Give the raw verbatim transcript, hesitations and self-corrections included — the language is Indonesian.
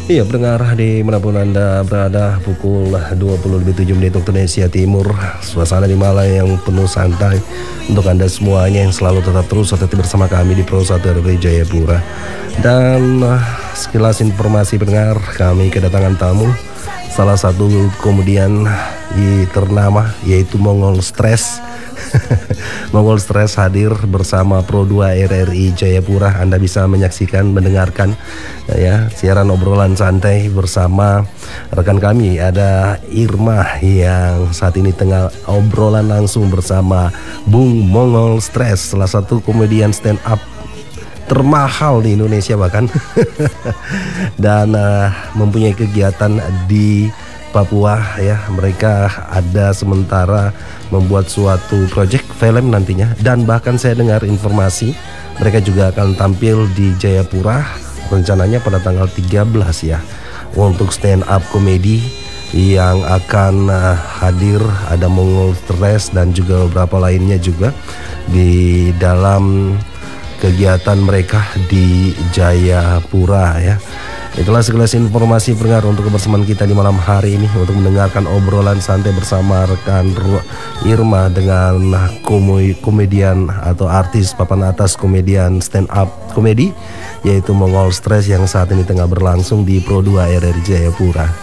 Iya, pendengar di manapun Anda berada, pukul dua puluh lebih tujuh menit waktu Indonesia Timur. Suasana di Malang yang penuh santai untuk Anda semuanya yang selalu tetap terus tetap bersama kami di Pro satu R W Jayapura. Dan uh, sekilas informasi pendengar, kami kedatangan tamu, salah satu komedian i ternama yaitu Mongol Stress. Mongol Stress hadir bersama Pro dua R R I Jayapura. Anda bisa menyaksikan, mendengarkan ya siaran obrolan santai bersama rekan kami. Ada Irma yang saat ini tengah obrolan langsung bersama Bung Mongol Stress, salah satu komedian stand up termahal di Indonesia bahkan. Dan uh, mempunyai kegiatan di Papua ya. Mereka ada sementara membuat suatu project film nantinya, dan bahkan saya dengar informasi mereka juga akan tampil di Jayapura rencananya pada tanggal tiga belas ya, untuk stand up komedi yang akan uh, hadir. Ada Mongol Stress dan juga beberapa lainnya juga di dalam kegiatan mereka di Jayapura ya. Itulah segelas informasi pendengar untuk kebersamaan kita di malam hari ini, untuk mendengarkan obrolan santai bersama rekan Irma dengan komedian atau artis papan atas komedian stand up komedi yaitu Mongol Stress yang saat ini tengah berlangsung di Pro dua R R I Jayapura.